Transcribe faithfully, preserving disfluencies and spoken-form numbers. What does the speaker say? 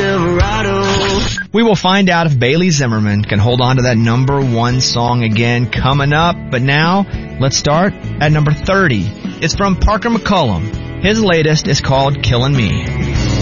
Silverado. We will find out if Bailey Zimmerman can hold on to that number one song again coming up. But now, let's start at number thirty. It's from Parker McCollum. His latest is called Killin' Me.